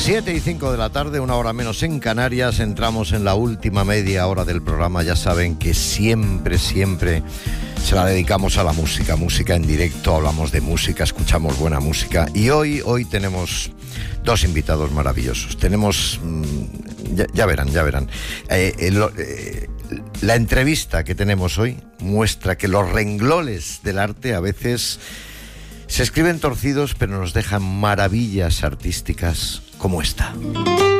7:05 de la tarde, una hora menos en Canarias. Entramos en la última media hora del programa. Ya saben que siempre se la dedicamos a la música. Música en directo, hablamos de música, escuchamos buena música. Y hoy tenemos dos invitados maravillosos. Tenemos, ya verán. La entrevista que tenemos hoy muestra que los renglones del arte a veces se escriben torcidos, pero nos dejan maravillas artísticas como esta.